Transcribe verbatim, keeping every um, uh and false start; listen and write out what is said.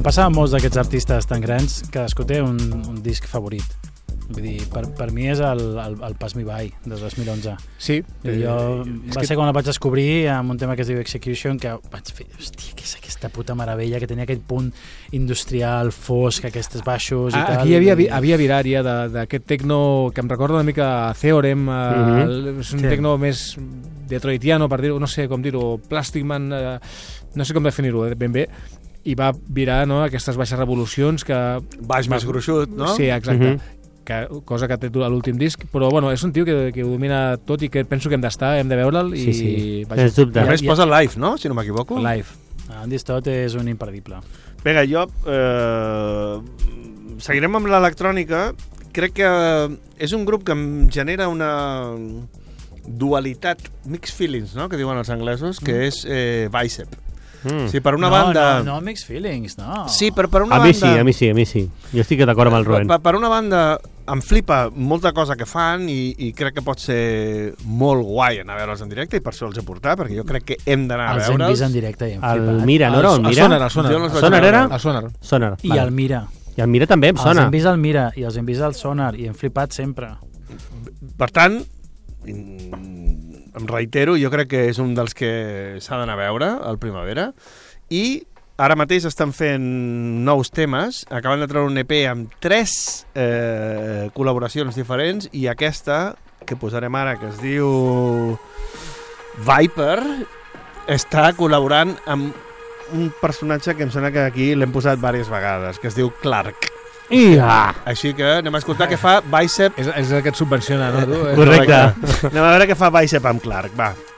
em passa amb molts d'aquests artistes tan grans, cadascú té un, un disc favorit. Vull dir, per, per mi és el, el, el Pass Me By, de dos mil onze. Sí. I jo, eh, va ser quan el vaig descobrir amb un tema que es diu Execution, que vaig fer, hòstia, què és aquesta puta meravella, que tenia aquell punt industrial, fosc, aquests baixos i ah, tal. Aquí hi havia, i... havia virària d'aquest tecno que em recorda una mica a Theorem, uh, mm-hmm. és un sí. tecno més detroitiano, per dir-ho, no sé com dir-ho, Plastic Man, uh, no sé com definir-ho ben bé, i va virar, no, aquestes baixes revolucions que... Baix més gruixut, no? Sí, exacte. Mm-hmm. Que, cosa que té a l'últim disc, però bueno, és un tio que, que ho domina tot i que penso que hem d'estar, hem de veure'l i... Sí, sí, vaja, és dubte. I a més posa live, no? Si no m'equivoco. Live. Andy Stott és un imperdible. Vinga, jo eh, seguirem amb l'electrònica. Crec que és un grup que em genera una dualitat, mixed feelings, no? Que diuen els anglesos, que és eh, Bicep. Mm. Sí, per una no, banda... No, no, mixed feelings, no. Sí, però per una a banda... mi sí, a mi sí, a mi sí. Jo estic d'acord amb el Rubén. Per, per una banda, em flipa molta cosa que fan i, i crec que pot ser molt guai anar a veure'ls en directe i per això els he portat, perquè jo crec que hem d'anar a els veure'ls. Els hem vist en directe i hem el flipat. Mira, no era el Mira? El Sonar, el Sonar. Jo no els vaig Sonar veure. era? El Sonar. Sonar. I vale. el Mira. I el Mira també em Els sona. hem vist al Mira i els hem vist al Sonar i hem flipat sempre. Per tant, em reitero, jo crec que és un dels que s'ha d'anar a veure al Primavera i ara mateix estan fent nous temes, acaben de treure un E P amb tres eh, col·laboracions diferents i aquesta, que posarem ara, que es diu Viper, està col·laborant amb un personatge que em sembla que aquí l'hem posat diverses vegades, que es diu Clark. Ia! Així que anem a escoltar què fa Bicep. És, és el que et subvenciona, no? Tu? Correcte. Anem a veure què fa Bicep amb Clark, va.